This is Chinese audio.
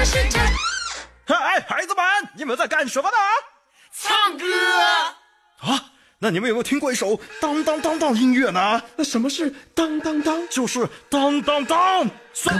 哎，孩子们，你们在干什么呢？ 唱歌啊！那你们有没有听过一首当当当当音乐呢？ 那什么是当当当？ 就是当当当。